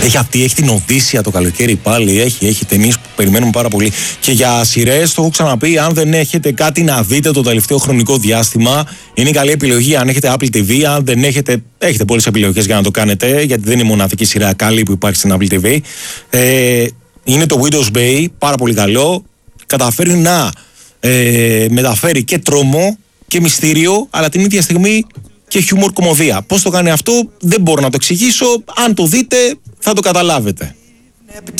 Έχει την Οδύσσια το καλοκαίρι πάλι. Έχει ταινίες που περιμένουμε πάρα πολύ. Και για σειρές, το έχω ξαναπεί, αν δεν έχετε κάτι να δείτε το τελευταίο χρονικό διάστημα, είναι καλή επιλογή. Αν έχετε Apple TV, αν δεν έχετε πολλές επιλογές για να το κάνετε, γιατί δεν είναι η μοναδική σειρά καλή που υπάρχει στην Apple TV. Είναι το Widow's Bay, πάρα πολύ καλό. Καταφέρει να μεταφέρει και τρόμο και μυστήριο, αλλά την ίδια στιγμή και χιούμορ κωμωδία. Πώς το κάνει αυτό δεν μπορώ να το εξηγήσω. Αν το δείτε θα το καταλάβετε.